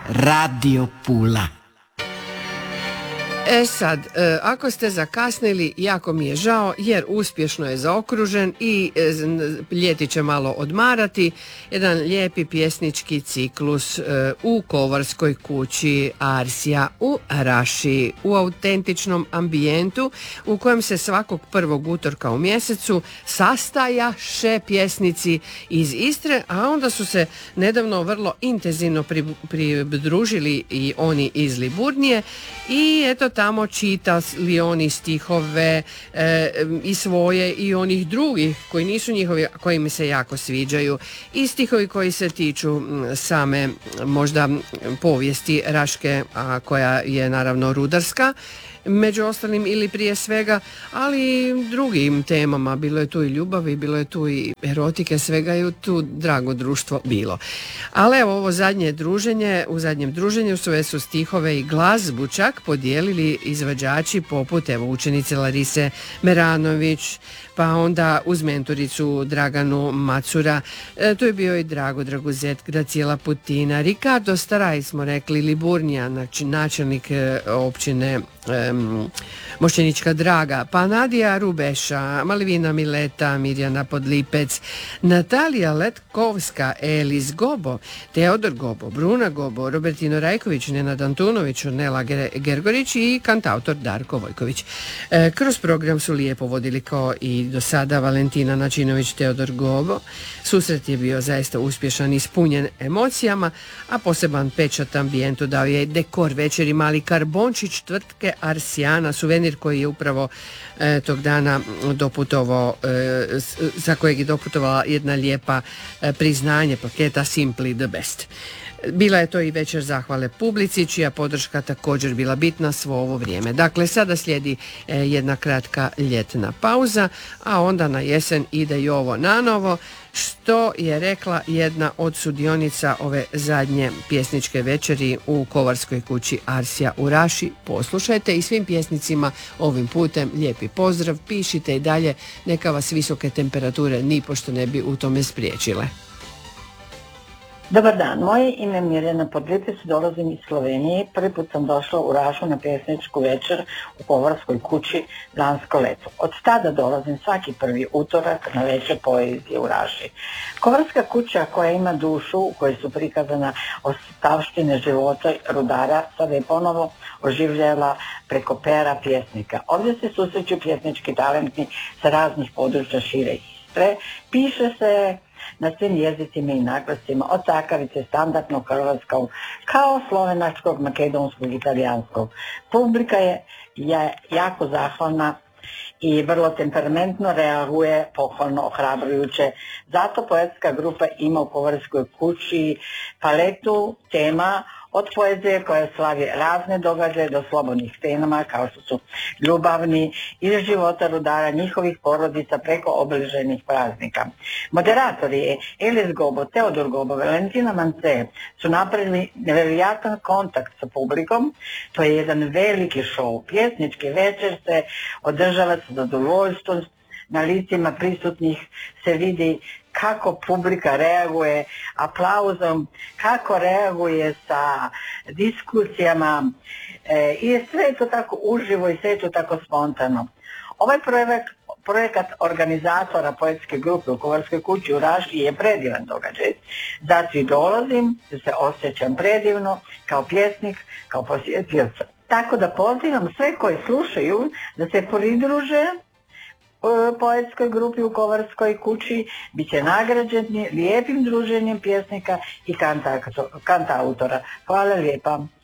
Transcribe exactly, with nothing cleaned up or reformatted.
Radio Pula. E sad, e, ako ste zakasnili, jako mi je žao jer uspješno je zaokružen i e, ljeti će malo odmarati. Jedan lijepi pjesnički ciklus e, u Kovarskoj kući Arsija u Raši, u autentičnom ambijentu u kojem se svakog prvog utorka u mjesecu sastajaše pjesnici iz Istre, a onda su se nedavno vrlo intenzivno pridružili i oni iz Liburnije i eto tamo čitali oni stihove e, i svoje i onih drugih koji nisu njihovi, koji mi se jako sviđaju, i stihovi koji se tiču same možda povijesti Raške, a koja je naravno rudarska među ostalim ili prije svega, ali i drugim temama. Bilo je tu i ljubavi, bilo je tu i erotike, svega je tu drago društvo bilo. Ali evo ovo zadnje druženje, u zadnjem druženju su su stihove i glazbu čak podijelili izvođači poput evo učenice Larise Meranović, pa onda uz mentoricu Draganu Macura, e, tu je bio i Drago Draguzet, Gracijela Putina, Ricardo Staraj smo rekli, Liburnija, znači načelnik e, općine e, Mošćenička Draga, pa Nadija Rubeša, Malvina Mileta, Mirjana Podlipec, Natalija Letkovska, Elis Gobo, Teodor Gobo, Bruna Gobo, Robertino Rajković, Nenad Antunović, Ornela Gergorić i kantautor Darko Vojković. E, kroz program su lijepo vodili kao i do sada Valentina Načinović, Teodor Gobo. Susret je bio zaista uspješan i ispunjen emocijama, a poseban pečat ambijentu dao je dekor večeri Mali Karbončić tvrtke Arsijana, suvenir koji je upravo e, tog dana doputovao, e, za kojeg je doputovala jedna lijepa e, priznanje paketa Simply the Best. Bila je to i večer zahvale publici, čija podrška također bila bitna svo ovo vrijeme. Dakle, sada slijedi e, jedna kratka ljetna pauza, a onda na jesen ide i ovo nanovo, što je rekla jedna od sudionica ove zadnje pjesničke večeri u Kovarskoj kući Arsija u Raši. Poslušajte i svim pjesnicima ovim putem lijepi pozdrav, pišite i dalje, neka vas visoke temperature nipošto ne bi u tome spriječile. Dobar dan, moje ime je Mirjana Podlipec, dolazim iz Slovenije. Prvi put sam došla u Rašu na pjesničku večer u Kovarskoj kući lansko leto. Od tada dolazim svaki prvi utorak na večer poezije u Raši. Kovarska kuća koja ima dušu, u kojoj su prikazana ostavštine života rudara, sada je ponovo oživljala preko pera pjesnika. Ovdje se susreću pjesnički talenti sa raznih područja šire Istre. Piše se na svim jezicima i naglascima, od takavice standardnog hrvatskog kao slovenačkog, makedonskog, italijanskog. Publika je, je jako zahvalna i vrlo temperamentno reaguje, pohvalno, ohrabrujuće. Zato poetska grupa ima u Kovarskoj kući paletu tema, od poezije koja slavi razne događaje do slobodnih tema kao što su ljubavni, iz života rudara, njihovih porodica preko obilježenih praznika. Moderatori Elis Gobo, Teodor Gobo, Valentina Mance su napravili nevjerojatan kontakt sa publikom. To je jedan veliki šou. Pjesnički večer se održava sa zadovoljstvom, na licima prisutnih se vidi kako publika reaguje aplauzom, kako reaguje sa diskusijama e, i sve je to tako uživo i sve je to tako spontano. Ovaj projekat, projekat organizatora poetske grupe u Kovarskoj kući u Raši je predivan događaj. Zato i dolazim, da se osjećam predivno kao pjesnik, kao posjetioc. Tako da pozivam sve koji slušaju da se pridruže poetskoj grupi u Kovarskoj kući, bit će nagrađeni lijepim druženjem pjesnika i kantautora. Hvala lijepa.